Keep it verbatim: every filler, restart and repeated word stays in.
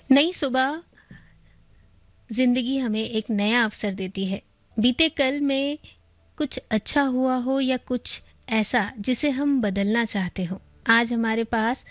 नई सुबह जिंदगी हमें एक नया अवसर देती है। बीते कल में कुछ अच्छा हुआ हो या कुछ ऐसा जिसे हम बदलना चाहते हो, आज हमारे पास